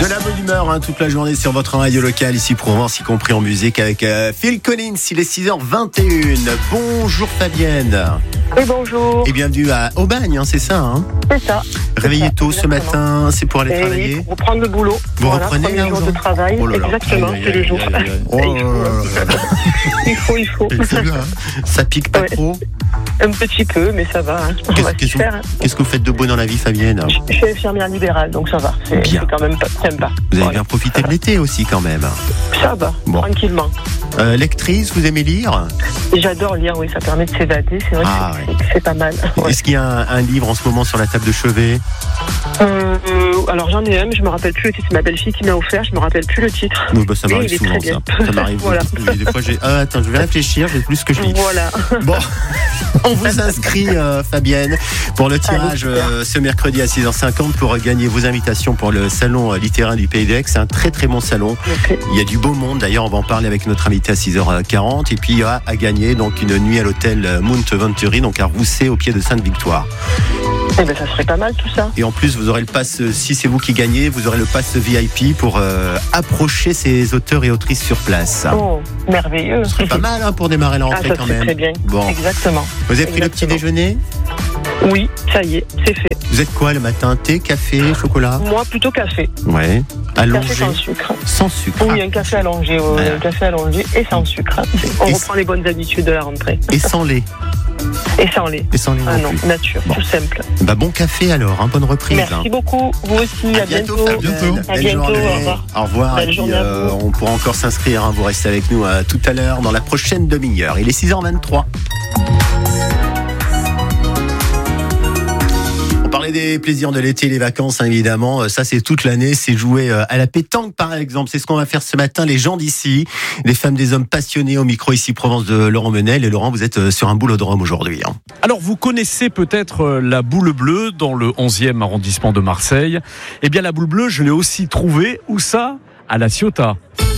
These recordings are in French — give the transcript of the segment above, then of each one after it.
De la bonne humeur toute la journée sur votre radio local ici Provence, y compris en musique avec Phil Collins. Il est 6h21. Bonjour Fabienne. Oui, bonjour. Et bienvenue à Aubagne, c'est ça C'est ça. Réveillé tôt exactement. Ce matin, c'est pour aller travailler. Oui, pour reprendre le boulot. Vous reprenez premier jour de travail. Oh là là. Exactement, c'est le jour. Il faut. C'est bien, Ça pique pas trop. Un petit peu, mais ça va. On va s'y faire. Qu'est-ce que vous faites de beau dans la vie, Fabienne? Je suis infirmière libérale, donc ça va. C'est quand même sympa. Vous avez bien profité de l'été aussi quand même. Ça va, tranquillement. Lectrice, vous aimez lire? J'adore lire, oui, ça permet de s'évader. C'est vrai que c'est pas mal. Ouais. Est-ce qu'il y a un livre en ce moment sur la table de chevet? Alors j'en ai un, mais je me rappelle plus le titre. C'est ma belle-fille qui m'a offert, je me rappelle plus le titre. Oui, ça m'arrive souvent, ça. Ça m'arrive voilà. Des fois, attends, je vais réfléchir, j'ai plus que je lis. Voilà. Bon, on vous inscrit, Fabienne, pour le tirage ce mercredi à 6h50 pour gagner vos invitations pour le salon littéraire du Pays d'Aix. C'est un très très bon salon. Okay. Il y a du beau monde. D'ailleurs, on va en parler avec notre invité à 6h40. Et puis, il y aura à gagner donc une nuit à l'hôtel Mount Venturi, donc à Rousset, au pied de Sainte-Victoire. Eh ben, ça serait pas mal tout ça. Et en plus, vous aurez le pass, si c'est vous qui gagnez, vous aurez le pass VIP pour approcher ces auteurs et autrices sur place. Oh, merveilleux. Ce serait pas mal pour démarrer la rentrée quand même. Très bien. Bon. Exactement. Vous avez pris le petit déjeuner? Oui, ça y est, c'est fait. Vous êtes quoi le matin? Thé, café, chocolat? Moi, plutôt café. Ouais. Allongé. Café sans sucre. Sans sucre. Oui, un café allongé. Un café allongé et sans sucre. On reprend les bonnes habitudes de la rentrée. Et sans lait. Et sans lait. Et sans lait non plus. Nature, tout simple. Bon café alors, bonne reprise. Merci beaucoup, vous aussi, à bientôt. À bientôt, au revoir. Au revoir. Belle journée à vous. On pourra encore s'inscrire, vous restez avec nous tout à l'heure dans la prochaine demi-heure. Il est 6h23. Parler des plaisirs de l'été, les vacances, évidemment. Ça, c'est toute l'année. C'est jouer à la pétanque, par exemple. C'est ce qu'on va faire ce matin. Les gens d'ici, des femmes, des hommes passionnés au micro ici Provence de Laurent Menel. Et Laurent, vous êtes sur un boulodrome aujourd'hui. Alors, vous connaissez peut-être la boule bleue dans le 11e arrondissement de Marseille. Eh bien, la boule bleue, je l'ai aussi trouvée. Où ça? À La Ciotat.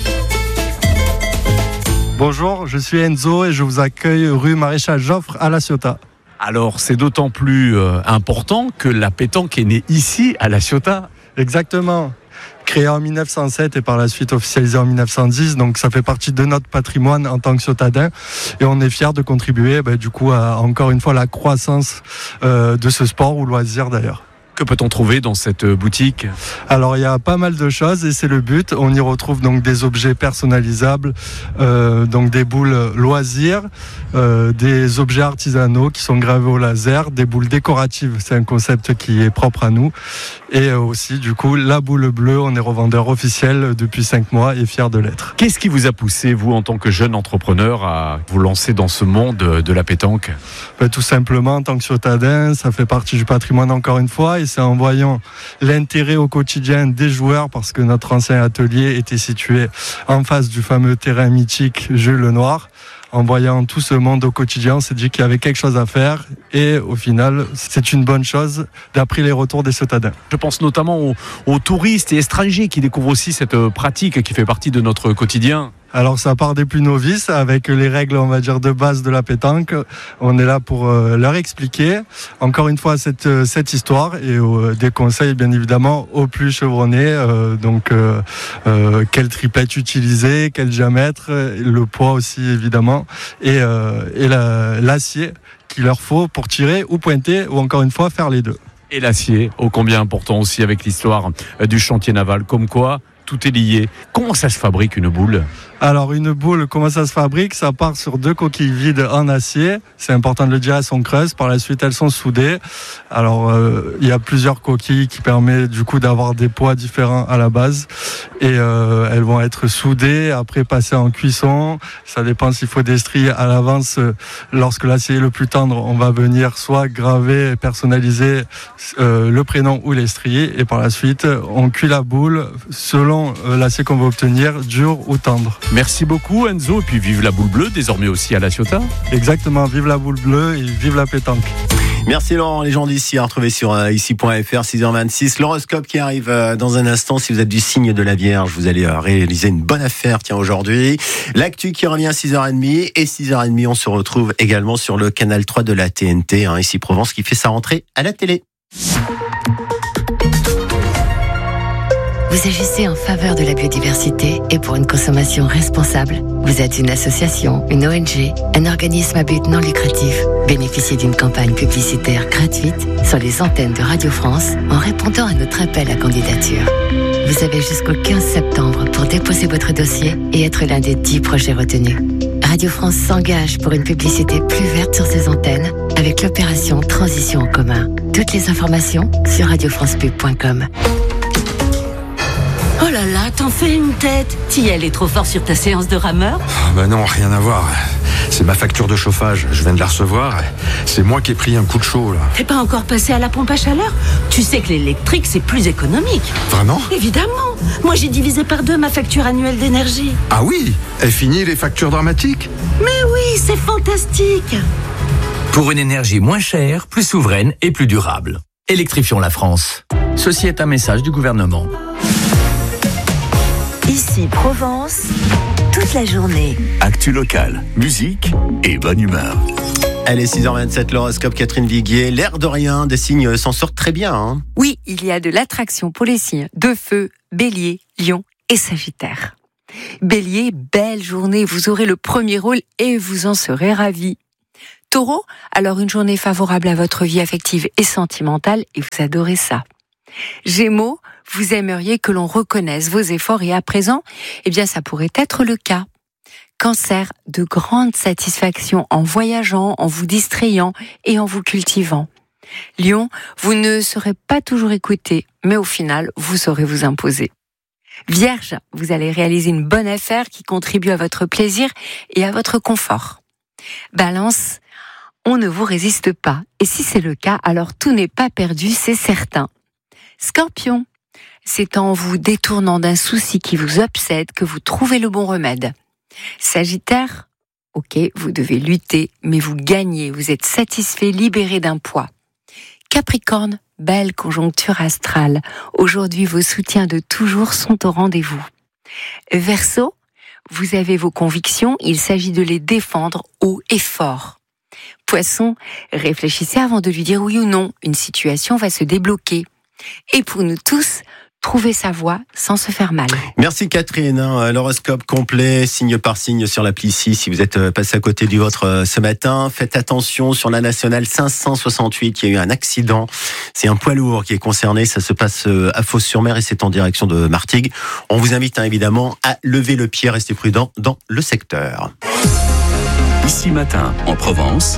Bonjour, je suis Enzo et je vous accueille rue Maréchal Joffre à La Ciotat. Alors, c'est d'autant plus important que la pétanque est née ici, à La Ciotat. Exactement. Créée en 1907 et par la suite officialisée en 1910, donc ça fait partie de notre patrimoine en tant que Ciotadin et on est fiers de contribuer du coup à encore une fois la croissance de ce sport ou loisir d'ailleurs. Que peut-on trouver dans cette boutique? Alors il y a pas mal de choses et c'est le but. On y retrouve donc des objets personnalisables, donc des boules loisirs, des objets artisanaux qui sont gravés au laser, des boules décoratives. C'est un concept qui est propre à nous. Et aussi du coup la boule bleue, on est revendeur officiel depuis 5 mois et fiers de l'être. Qu'est-ce qui vous a poussé, vous en tant que jeune entrepreneur, à vous lancer dans ce monde de la pétanque? Tout simplement en tant que Ciotadin, ça fait partie du patrimoine encore une fois. Et c'est en voyant l'intérêt au quotidien des joueurs, parce que notre ancien atelier était situé en face du fameux terrain mythique Jules Lenoir. En voyant tout ce monde au quotidien, on s'est dit qu'il y avait quelque chose à faire et au final, c'est une bonne chose d'après les retours des Ciotadins. Je pense notamment aux touristes et étrangers qui découvrent aussi cette pratique qui fait partie de notre quotidien. Alors ça part des plus novices avec les règles, on va dire, de base de la pétanque. On est là pour leur expliquer encore une fois cette histoire et des conseils bien évidemment aux plus chevronnés. Quelle triplette utiliser, quel diamètre, le poids aussi évidemment et l'acier qu'il leur faut pour tirer ou pointer ou encore une fois faire les deux. Et l'acier, ô combien important aussi avec l'histoire du chantier naval, comme quoi tout est lié. Comment ça se fabrique une boule ? Alors une boule, comment ça se fabrique ? Ça part sur 2 coquilles vides en acier. C'est important de le dire, elles sont creuses. Par la suite, elles sont soudées. Alors il y a plusieurs coquilles qui permettent du coup d'avoir des poids différents à la base. Et elles vont être soudées, après passées en cuisson. Ça dépend s'il faut des stries à l'avance. Lorsque l'acier est le plus tendre, on va venir soit graver et personnaliser le prénom ou les stries. Et par la suite, on cuit la boule selon l'acier qu'on va obtenir, dur ou tendre. Merci beaucoup Enzo, et puis vive la boule bleue, désormais aussi à La Ciotat. Exactement, vive la boule bleue et vive la pétanque. Merci Laurent, les gens d'ici à retrouver sur ici.fr, 6h26. L'horoscope qui arrive dans un instant. Si vous êtes du signe de la Vierge, vous allez réaliser une bonne affaire, aujourd'hui. L'actu qui revient à 6h30 et 6h30, on se retrouve également sur le canal 3 de la TNT, ici Provence, qui fait sa rentrée à la télé. Vous agissez en faveur de la biodiversité et pour une consommation responsable. Vous êtes une association, une ONG, un organisme à but non lucratif. Bénéficiez d'une campagne publicitaire gratuite sur les antennes de Radio France en répondant à notre appel à candidature. Vous avez jusqu'au 15 septembre pour déposer votre dossier et être l'un des 10 projets retenus. Radio France s'engage pour une publicité plus verte sur ses antennes avec l'opération Transition en commun. Toutes les informations sur radiofrancepub.com. Oh là là, t'en fais une tête. T'y allais trop fort sur ta séance de rameur? Bah non, rien à voir. C'est ma facture de chauffage. Je viens de la recevoir. C'est moi qui ai pris un coup de chaud, là. T'es pas encore passé à la pompe à chaleur? Tu sais que l'électrique, c'est plus économique. Vraiment? Évidemment. Moi, j'ai divisé par 2 ma facture annuelle d'énergie. Ah oui? Et fini les factures dramatiques? Mais oui, c'est fantastique. Pour une énergie moins chère, plus souveraine et plus durable. Électrifions la France. Ceci est un message du gouvernement. Ici Provence, toute la journée. Actu locale, musique et bonne humeur. Allez, 6h27, l'horoscope Catherine Viguier. L'air de rien, des signes s'en sortent très bien. Hein. Oui, il y a de l'attraction pour les signes de feu, Bélier, Lion et Sagittaire. Bélier, belle journée, vous aurez le premier rôle et vous en serez ravis. Taureau, alors une journée favorable à votre vie affective et sentimentale et vous adorez ça. Gémeaux, vous aimeriez que l'on reconnaisse vos efforts et à présent, ça pourrait être le cas. Cancer, de grandes satisfactions en voyageant, en vous distrayant et en vous cultivant. Lion, vous ne serez pas toujours écouté, mais au final, vous saurez vous imposer. Vierge, vous allez réaliser une bonne affaire qui contribue à votre plaisir et à votre confort. Balance, on ne vous résiste pas. Et si c'est le cas, alors tout n'est pas perdu, c'est certain. Scorpion, c'est en vous détournant d'un souci qui vous obsède que vous trouvez le bon remède. Sagittaire, ok, vous devez lutter, mais vous gagnez, vous êtes satisfait, libéré d'un poids. Capricorne, belle conjoncture astrale. Aujourd'hui, vos soutiens de toujours sont au rendez-vous. Verseau, vous avez vos convictions, il s'agit de les défendre haut et fort. Poisson, réfléchissez avant de lui dire oui ou non, une situation va se débloquer. Et pour nous tous, trouver sa voie sans se faire mal. Merci Catherine, l'horoscope complet, signe par signe sur l'appli ici. Si vous êtes passé à côté du vôtre ce matin, faites attention sur la nationale 568, il y a eu un accident. C'est un poids lourd qui est concerné, ça se passe à Fos-sur-Mer et c'est en direction de Martigues. On vous invite évidemment à lever le pied, restez prudent dans le secteur. Ici Matin, en Provence,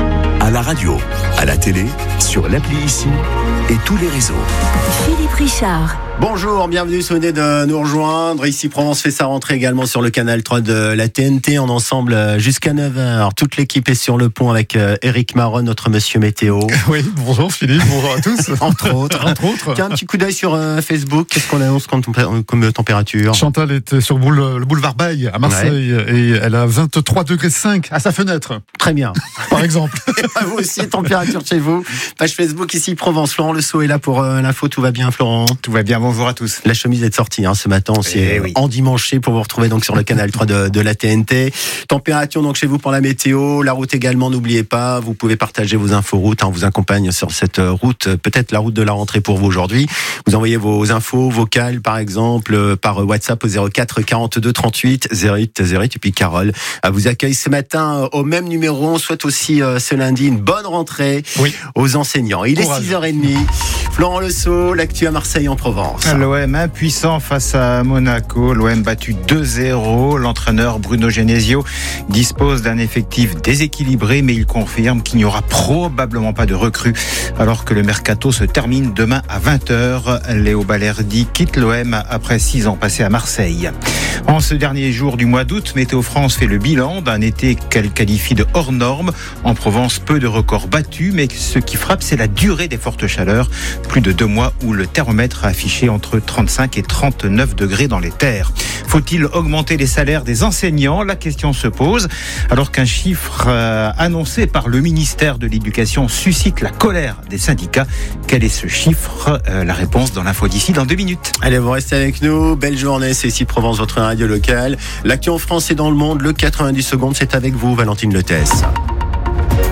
à la radio, à la télé, sur l'appli ici et tous les réseaux. Philippe Richard. Bonjour, bienvenue, si vous venez de nous rejoindre. Ici Provence fait sa rentrée également sur le canal 3 de la TNT. En ensemble jusqu'à 9h. Toute l'équipe est sur le pont avec Eric Maron, notre monsieur météo. Oui, bonjour Philippe, bonjour à tous. Entre autres. Tiens, un petit coup d'œil sur Facebook. Qu'est-ce qu'on annonce comme température? Chantal est sur le boulevard Baille à Marseille et elle a 23,5 degrés à sa fenêtre. Très bien. Par exemple. Vous aussi, température chez vous. Page Facebook ici Provence. Florent Le Sceau est là pour l'info. Tout va bien, Florent? Tout va bien, bonjour à tous. La chemise est sortie ce matin, on s'est endimanché pour vous retrouver donc sur le canal 3 de la TNT. Température donc chez vous pour la météo, la route également, n'oubliez pas, vous pouvez partager vos infos routes, on vous accompagne sur cette route, peut-être la route de la rentrée pour vous aujourd'hui. Vous envoyez vos infos vocales par exemple par WhatsApp au 04 42 38 08 08 et puis Carole vous accueille ce matin au même numéro. On souhaite aussi ce lundi une bonne rentrée aux enseignants. Il est 6h30. Florent Le Sceau, l'actu à Marseille en Provence. L'OM impuissant face à Monaco, l'OM battu 2-0. L'entraîneur Bruno Genesio dispose d'un effectif déséquilibré, mais il confirme qu'il n'y aura probablement pas de recrues alors que le mercato se termine demain à 20h. Léo Balerdi quitte l'OM après 6 ans passés à Marseille. En ce dernier jour du mois d'août, Météo France fait le bilan d'un été qu'elle qualifie de hors norme. En Provence, peu de records battus, mais ce qui frappe, c'est la durée des fortes chaleurs. Plus de 2 mois où le thermomètre a affiché entre 35 et 39 degrés dans les terres. Faut-il augmenter les salaires des enseignants? La question se pose. Alors qu'un chiffre annoncé par le ministère de l'Éducation suscite la colère des syndicats. Quel est ce chiffre? La réponse dans l'info d'ici dans 2 minutes. Allez, vous restez avec nous. Belle journée, c'est ici Provence, votre radio locale. L'actu en France et dans le monde, le 90 secondes, c'est avec vous, Valentine Letès. Plus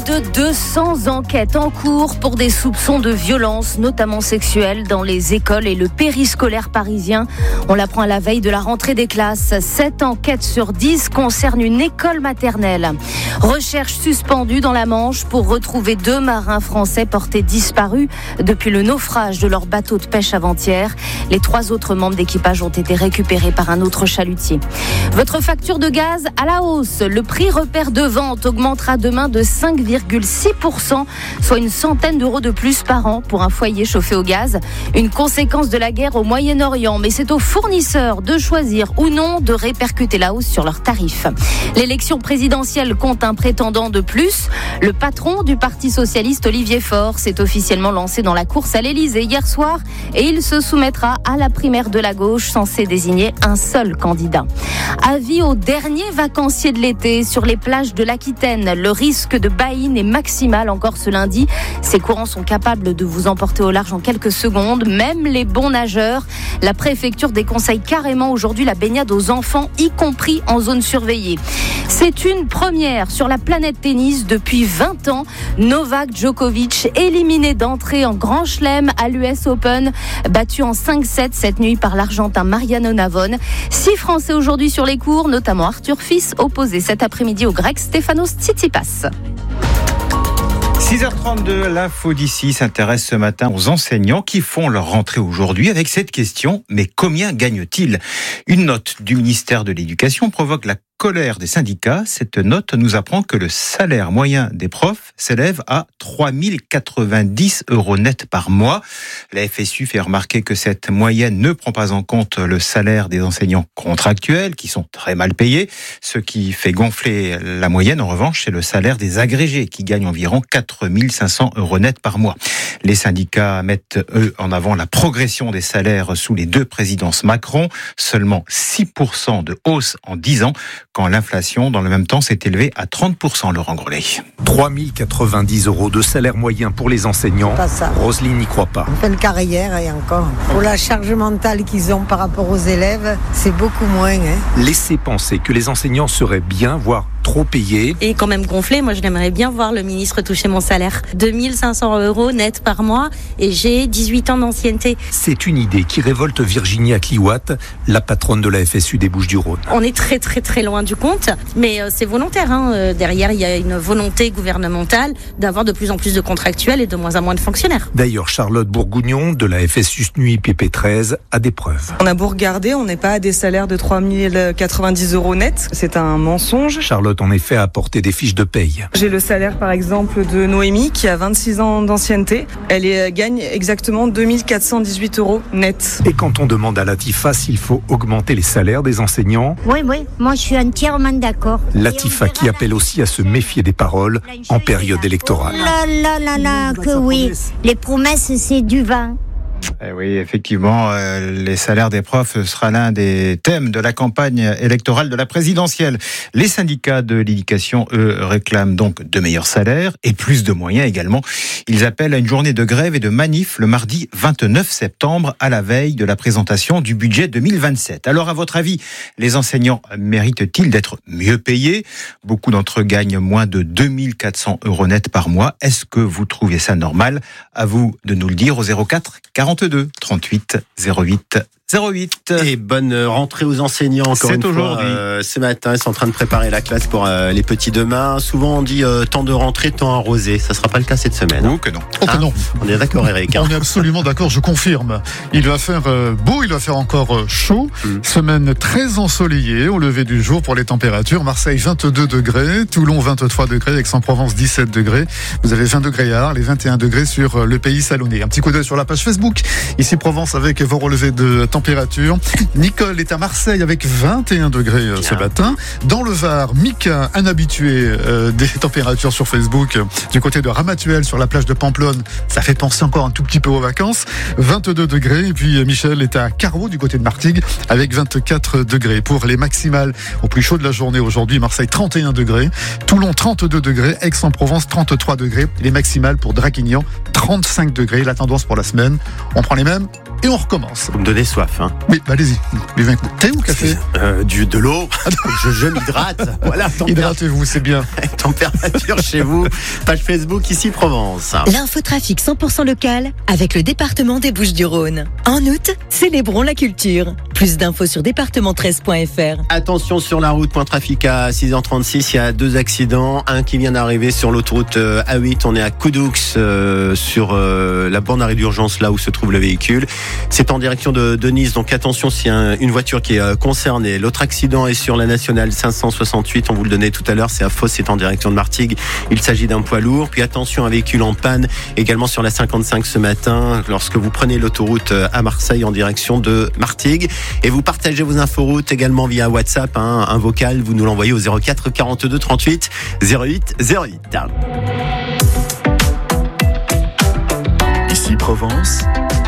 de 200 enquêtes en cours pour des soupçons de violence, notamment sexuelles, dans les écoles et le périscolaire parisien. On l'apprend à la veille de la rentrée des classes. 7 enquêtes sur 10 concernent une école maternelle. Recherche suspendue dans la Manche pour retrouver 2 marins français portés disparus depuis le naufrage de leur bateau de pêche avant-hier. Les 3 autres membres d'équipage ont été récupérés par un autre chalutier. Votre facture de gaz à la hausse. Le prix repère de vente augmentera demain de 5,6%, soit une centaine d'euros de plus par an pour un foyer chauffé au gaz. Une conséquence de la guerre au Moyen-Orient, mais c'est aux fournisseurs de choisir ou non de répercuter la hausse sur leurs tarifs. L'élection présidentielle compte un prétendant de plus. Le patron du Parti socialiste, Olivier Faure, s'est officiellement lancé dans la course à l'Élysée hier soir et il se soumettra à la primaire de la gauche censée désigner un seul candidat. Avis aux derniers vacanciers de l'été sur les plages de l'Aquitaine. Le risque de baïne est maximal encore ce lundi. Ces courants sont capables de vous emporter au large en quelques secondes, même les bons nageurs. La préfecture déconseille carrément aujourd'hui la baignade aux enfants, y compris en zone surveillée. C'est une première sur la planète tennis depuis 20 ans. Novak Djokovic éliminé d'entrée en Grand Chelem à l'US Open, battu en 5-7 cette nuit par l'Argentin Mariano Navone. 6 Français aujourd'hui sur les cours, notamment Arthur Fils, opposé cet après-midi au Grec Stefanos Tsitsipas. 6h32, l'info d'ici s'intéresse ce matin aux enseignants qui font leur rentrée aujourd'hui avec cette question, mais combien gagnent-ils ? Une note du ministère de l'Éducation provoque la colère des syndicats. Cette note nous apprend que le salaire moyen des profs s'élève à 3 090 € net par mois. La FSU fait remarquer que cette moyenne ne prend pas en compte le salaire des enseignants contractuels qui sont très mal payés. Ce qui fait gonfler la moyenne, en revanche, c'est le salaire des agrégés qui gagnent environ 4 500 € net par mois. Les syndicats mettent, eux, en avant la progression des salaires sous les 2 présidences Macron. Seulement 6% de hausse en 10 ans, quand l'inflation, dans le même temps, s'est élevée à 30%, Laurent Grelet. 3 090 € de salaire moyen pour les enseignants. Pas ça. Roselyne n'y croit pas. On fait une carrière et encore. Pour la charge mentale qu'ils ont par rapport aux élèves, c'est beaucoup moins. Laissez penser que les enseignants seraient bien, voire trop payés. Et quand même gonflé, moi je l'aimerais bien voir le ministre toucher mon salaire. 2 500 € net par mois et j'ai 18 ans d'ancienneté. C'est une idée qui révolte Virginie Akliwat, la patronne de la FSU des Bouches-du-Rhône. On est très très très loin du compte, mais c'est volontaire. Derrière, il y a une volonté gouvernementale d'avoir de plus en plus de contractuels et de moins en moins de fonctionnaires. D'ailleurs, Charlotte Bourgougnon de la FSU SNUI PP13 a des preuves. On a beau regarder, on n'est pas à des salaires de 3 090 € net. C'est un mensonge. Charlotte, en effet, a apporté des fiches de paye. J'ai le salaire, par exemple, de Noémie, qui a 26 ans d'ancienneté. Elle gagne exactement 2 418 € net. Et quand on demande à Latifa s'il faut augmenter les salaires des enseignants... Oui, moi je suis entièrement d'accord. Latifa qui appelle aussi à se méfier des paroles en période électorale. Que oui, les promesses c'est du vin. Oui, effectivement, les salaires des profs sera l'un des thèmes de la campagne électorale de la présidentielle. Les syndicats de l'éducation, eux, réclament donc de meilleurs salaires et plus de moyens également. Ils appellent à une journée de grève et de manif le mardi 29 septembre à la veille de la présentation du budget 2027. Alors, à votre avis, les enseignants méritent-ils d'être mieux payés ? Beaucoup d'entre eux gagnent moins de 2 400 € net par mois. Est-ce que vous trouvez ça normal ? À vous de nous le dire au 04 42 38 08 08. Et bonne rentrée aux enseignants encore une fois. C'est aujourd'hui. Ce matin, ils sont en train de préparer la classe pour les petits demain. Souvent on dit temps de rentrée, temps arrosé. Ça sera pas le cas cette semaine. Oh que non. Oh que non. On est d'accord, Eric. On est absolument d'accord, je confirme. Il va faire beau, il va faire encore chaud. Semaine très ensoleillée au lever du jour pour les températures. Marseille 22 degrés, Toulon 23 degrés, Aix-en-Provence 17 degrés. Vous avez 20 degrés à Arles et 21 degrés sur le pays salonné. Un petit coup d'œil sur la page Facebook. Ici Provence avec vos relevés de température. Nicole est à Marseille avec 21 degrés ce matin. Dans le Var, Mika, un habitué des températures sur Facebook, du côté de Ramatuelle sur la plage de Pamplonne. Ça fait penser encore un tout petit peu aux vacances. 22 degrés. Et puis Michel est à Carreau du côté de Martigues avec 24 degrés. Pour les maximales au plus chaud de la journée aujourd'hui, Marseille 31 degrés, Toulon 32 degrés, Aix-en-Provence 33 degrés. Les maximales pour Draguignan 35 degrés. La tendance pour la semaine, on prend les mêmes. et on recommence. Vous me donnez soif, hein? Oui, allez-y. Buvez un coup. Thé ou café? De l'eau. Je m'hydrate. Voilà. Hydratez-vous, c'est bien. Température chez vous. Page Facebook Ici Provence. L'infotrafic 100% local avec le département des Bouches-du-Rhône. En août, célébrons la culture. Plus d'infos sur département13.fr. Attention sur la route, point trafic à 6h36, il y a 2 accidents. Un qui vient d'arriver sur l'autoroute A8, on est à Coudoux sur la borne d'arrêt d'urgence, là où se trouve le véhicule. C'est en direction de Nice, donc attention s'il y a une voiture qui est concernée. L'autre accident est sur la nationale 568, on vous le donnait tout à l'heure, c'est à Fos, c'est en direction de Martigues. Il s'agit d'un poids lourd. Puis attention, un véhicule en panne également sur la 55 ce matin, lorsque vous prenez l'autoroute à Marseille en direction de Martigues. Et vous partagez vos inforoutes également via WhatsApp, un vocal, vous nous l'envoyez au 04 42 38 08 08. Ici Provence.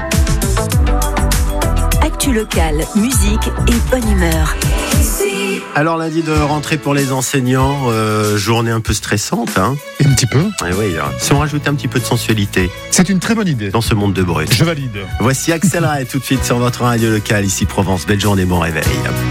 Actu locale, musique et bonne humeur. Alors lundi de rentrée pour les enseignants, journée un peu stressante, hein. Et un petit peu. Et oui, si on rajoutait un petit peu de sensualité. C'est une très bonne idée. Dans ce monde de brut. Je valide. Voici Axel Ray tout de suite sur votre radio locale, Ici Provence. Belle journée, bon réveil.